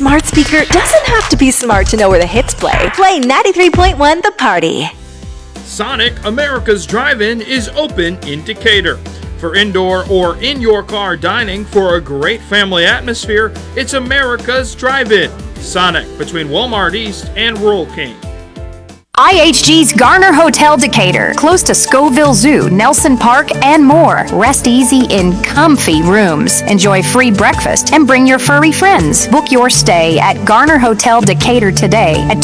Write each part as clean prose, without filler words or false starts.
smart speaker doesn't have to be smart to know where the hits play. Play 93.1 The Party. Sonic, America's Drive-In, is open in Decatur. For indoor or in-your-car dining for a great family atmosphere, it's America's Drive-In. Sonic, between Walmart East and Rural King. IHG's Garner Hotel Decatur, close to Scoville Zoo, Nelson Park, and more. Rest easy in comfy rooms. Enjoy free breakfast and bring your furry friends. Book your stay at Garner Hotel Decatur today at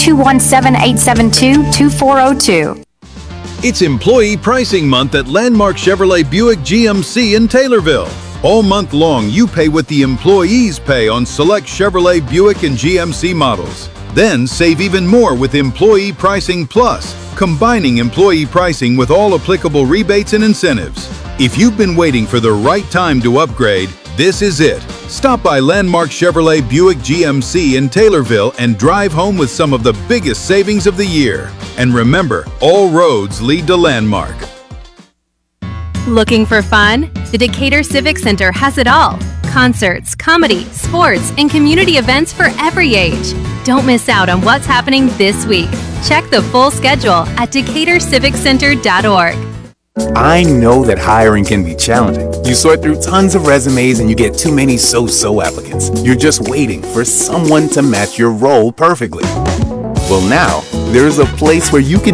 217-872-2402. It's Employee Pricing Month at Landmark Chevrolet Buick GMC in Taylorville. All month long, you pay what the employees pay on select Chevrolet Buick and GMC models. Then save even more with Employee Pricing Plus, combining employee pricing with all applicable rebates and incentives. If you've been waiting for the right time to upgrade, this is it. Stop by Landmark Chevrolet Buick GMC in Taylorville and drive home with some of the biggest savings of the year. And remember, all roads lead to Landmark. Looking for fun? The Decatur Civic Center has it all. Concerts, comedy, sports, and community events for every age. Don't miss out on what's happening this week. Check the full schedule at DecaturCivicCenter.org. I know that hiring can be challenging. You sort through tons of resumes and you get too many so-so applicants. You're just waiting for someone to match your role perfectly. Well, now, there's a place where you can